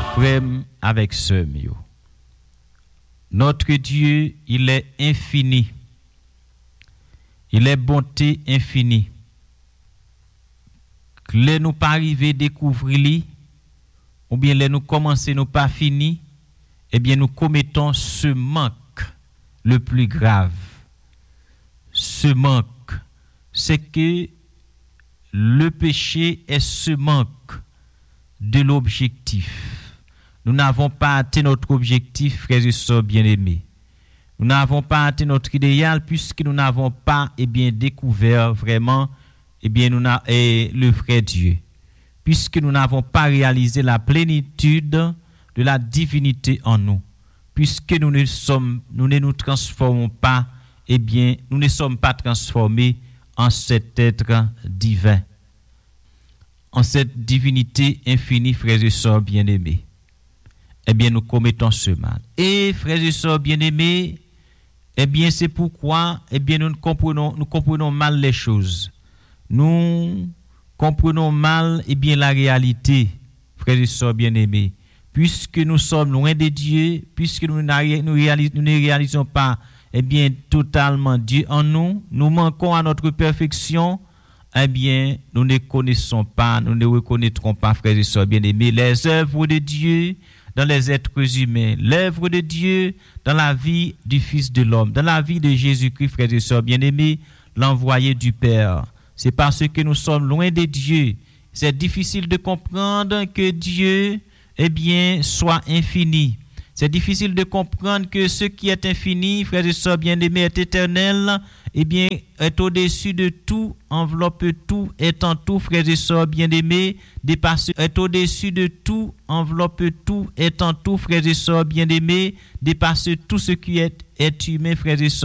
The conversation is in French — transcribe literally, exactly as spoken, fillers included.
frères avec sœurs. Notre Dieu, il est infini. Il est bonté infinie. Les nous pas arriver découvrir lui, ou bien les nous commencer nous pas fini, eh bien nous commettons ce manque le plus grave. Ce manque, c'est que le péché est ce manque de l'objectif. Nous n'avons pas atteint notre objectif, frères et sœurs bien-aimés. Nous n'avons pas atteint notre idéal puisque nous n'avons pas eh bien, découvert vraiment eh bien, nous na, eh, le vrai Dieu. Puisque nous n'avons pas réalisé la plénitude de la divinité en nous. Puisque nous ne, sommes, nous ne nous transformons pas, eh bien, nous ne sommes pas transformés en cet être divin. En cette divinité infinie, frères et sœurs bien-aimés. Eh bien, nous commettons ce mal. Et, frères et sœurs bien-aimés, eh bien, c'est pourquoi, eh bien, nous comprenons, nous comprenons mal les choses. Nous comprenons mal, eh bien, la réalité, frères et sœurs bien-aimés. Puisque nous sommes loin de Dieu, puisque nous, nous, réalis, nous ne réalisons pas, eh bien, totalement Dieu en nous, nous manquons à notre perfection, eh bien, nous ne connaissons pas, nous ne reconnaîtrons pas, frères et sœurs bien-aimés, les œuvres de Dieu dans les êtres humains, l'œuvre de Dieu dans la vie du Fils de l'homme, dans la vie de Jésus-Christ, frères et sœurs bien-aimés, l'envoyé du Père. C'est parce que nous sommes loin de Dieu. C'est difficile de comprendre que Dieu, eh bien, soit infini. C'est difficile de comprendre que ce qui est infini, frères et sœurs bien-aimés, est éternel, eh bien, est au-dessus de tout, enveloppe tout, est en tout, frères et sœurs bien-aimés, dépasse, est au-dessus de tout, enveloppe tout, est en tout, frères et sœurs bien-aimés, dépasse tout ce qui est, est humain, frères et sœurs.